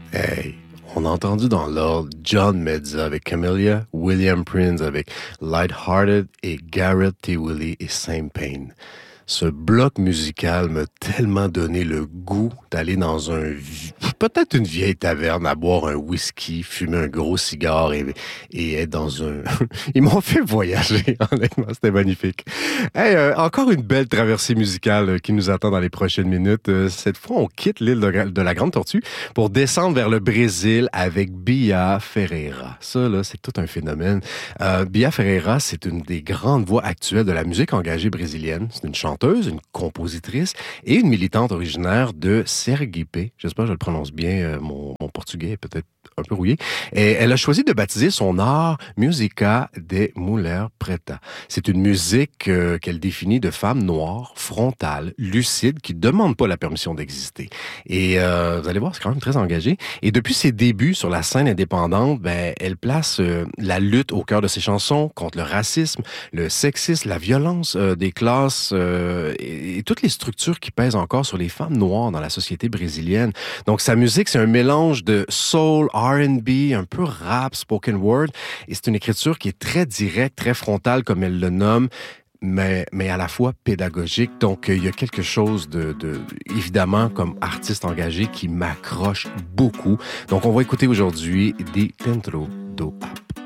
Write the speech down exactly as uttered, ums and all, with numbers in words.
Hey, on a entendu dans l'ordre John Medza avec Camellia, William Prince avec Lighthearted et Garrett T. Willie et Same Pain. Ce bloc musical m'a tellement donné le goût d'aller dans un, peut-être une vieille taverne à boire un whisky, fumer un gros cigare et, et être dans un... Ils m'ont fait voyager, honnêtement, c'était magnifique. Hey, euh, encore une belle traversée musicale qui nous attend dans les prochaines minutes. Euh, cette fois, on quitte l'île de, de la Grande Tortue pour descendre vers le Brésil avec Bia Ferreira. Ça, là, c'est tout un phénomène. Euh, Bia Ferreira, c'est une des grandes voix actuelles de la musique engagée brésilienne. C'est une chanteuse, une compositrice et une militante originaire de Sergipe. J'espère que je le prononce bien. Euh, mon, mon portugais est peut-être un peu rouillé. Et elle a choisi de baptiser son art Música de Mulher Preta. C'est une musique euh, qu'elle définit de femme noire, frontale, lucide, qui ne demande pas la permission d'exister. Et euh, vous allez voir, c'est quand même très engagé. Et depuis ses débuts sur la scène indépendante, ben, elle place euh, la lutte au cœur de ses chansons contre le racisme, le sexisme, la violence euh, des classes euh, et, et toutes les structures qui pèsent encore sur les femmes noires dans la société brésilienne. Donc sa musique, c'est un mélange de soul, R and B, un peu rap, spoken word, et c'est une écriture qui est très directe, très frontale, comme elle le nomme, mais, mais à la fois pédagogique. Donc, il y a quelque chose de, de, évidemment, comme artiste engagé, qui m'accroche beaucoup. Donc, on va écouter aujourd'hui des Dentro do App.